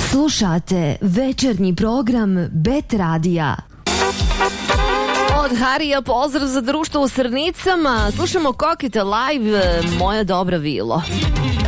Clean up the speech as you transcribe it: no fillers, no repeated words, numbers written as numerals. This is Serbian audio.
Slušate večernji program Bet Radija. Od Harija pozdrav za društvo u Srnicama. Slušamo Kokite live, moja dobra vilo.